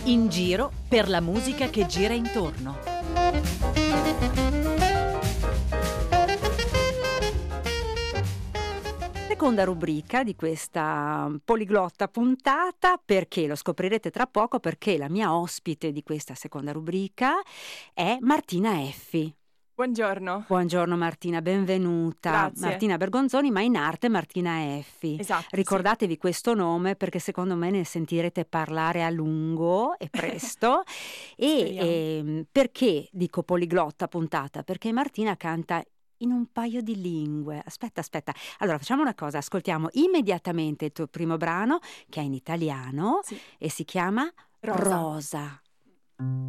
In giro per la musica che gira intorno. Seconda rubrica di questa poliglotta puntata, perché lo scoprirete tra poco, perché la mia ospite di questa seconda rubrica è Martina Effi. Buongiorno. Buongiorno Martina, benvenuta. Grazie. Martina Bergonzoni, ma in arte Martina Effi. Esatto, Ricordatevi questo nome perché secondo me ne sentirete parlare a lungo e presto. Speriamo. Perché dico poliglotta puntata? Perché Martina canta in un paio di lingue. Aspetta. Allora facciamo una cosa, ascoltiamo immediatamente il tuo primo brano che è in italiano Sì. e si chiama Rosa. Rosa.